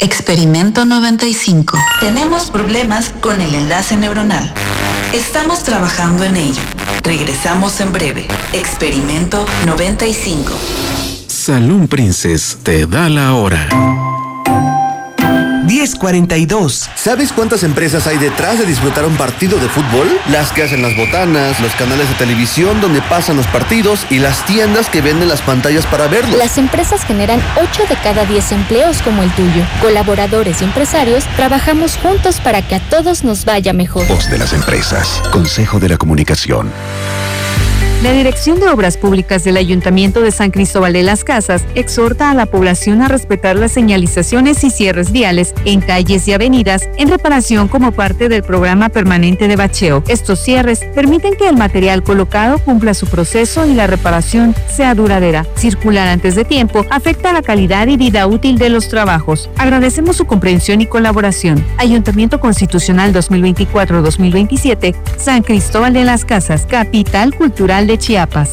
Experimento 95. Tenemos problemas con el enlace neuronal. Estamos trabajando en ello. Regresamos en breve. Experimento 95. Saloon Princess te da la hora. 10:42. ¿Sabes cuántas empresas hay detrás de disfrutar un partido de fútbol? Las que hacen las botanas, los canales de televisión donde pasan los partidos y las tiendas que venden las pantallas para verlos. Las empresas generan 8 de cada 10 empleos como el tuyo. Colaboradores y empresarios trabajamos juntos para que a todos nos vaya mejor. Voz de las empresas. Consejo de la Comunicación. La Dirección de Obras Públicas del Ayuntamiento de San Cristóbal de las Casas exhorta a la población a respetar las señalizaciones y cierres viales en calles y avenidas en reparación como parte del programa permanente de bacheo. Estos cierres permiten que el material colocado cumpla su proceso y la reparación sea duradera. Circular antes de tiempo afecta la calidad y vida útil de los trabajos. Agradecemos su comprensión y colaboración. Ayuntamiento Constitucional 2024-2027, San Cristóbal de las Casas, capital cultural de Chiapas.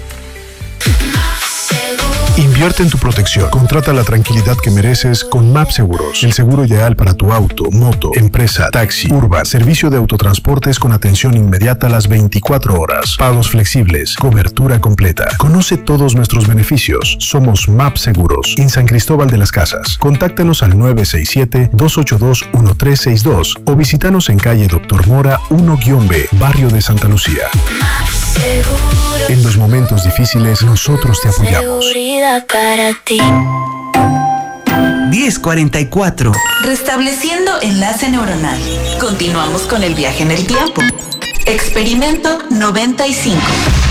Invierte en tu protección. Contrata la tranquilidad que mereces con MAP Seguros. El seguro ideal para tu auto, moto, empresa, taxi, urban, servicio de autotransportes con atención inmediata a las 24 horas. Pagos flexibles, cobertura completa. Conoce todos nuestros beneficios. Somos MAP Seguros en San Cristóbal de las Casas. Contáctanos al 967-282-1362 o visítanos en calle Dr. Mora 1-B, barrio de Santa Lucía. En los momentos difíciles, nosotros te apoyamos. Para ti. 10:44. Restableciendo enlace neuronal. Continuamos con el viaje en el tiempo. Experimento 95.